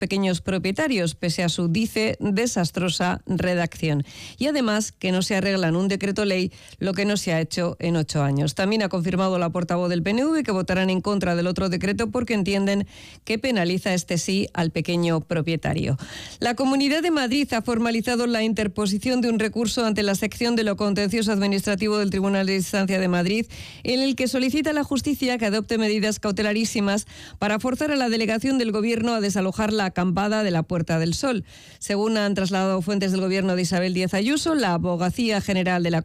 pequeños propietarios, pese a su, dice, desastrosa redacción. Y además que no se arregla en un decreto ley lo que no se ha hecho en 8 años. También ha confirmado la portavoz del PNV que votarán en contra del otro decreto porque entienden que penaliza este sí al pequeño propietario. La Comunidad de Madrid ha formalizado la interposición de un recurso ante la sección de lo contencioso administrativo del Tribunal de Instancia de Madrid, en el que solicita a la justicia que adopte medidas cautelarísimas para forzar a la delegación del Gobierno a desalojar la acampada de la Puerta del Sol. Según han trasladado fuentes del Gobierno de Isabel Díaz Ayuso, la Abogacía General de la